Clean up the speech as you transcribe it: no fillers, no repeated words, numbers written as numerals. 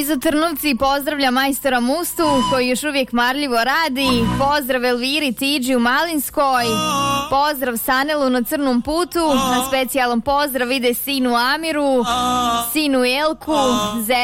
Izo Trnovci pozdravlja majstora Mustu koji još uvijek marljivo radi. Pozdrav Elviri Tiđi u Malinskoj. Pozdrav Sanelu na Crnom putu. Na specijalnom pozdrav ide sinu Amiru, sinu Elku,